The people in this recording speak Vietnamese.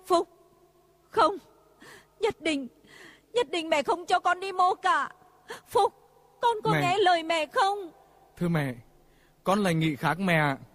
Phúc, không, nhất định mẹ không cho con đi mô cả. Phúc, con có Mẹ. nghe lời mẹ không? Thưa mẹ, con lại nghĩ khác mẹ ạ.